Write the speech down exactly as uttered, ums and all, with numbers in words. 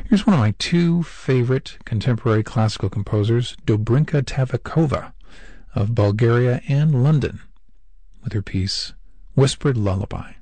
Here's one of my two favorite contemporary classical composers, Dobrinka Tavikova of Bulgaria and London, with her piece, Whispered Lullaby.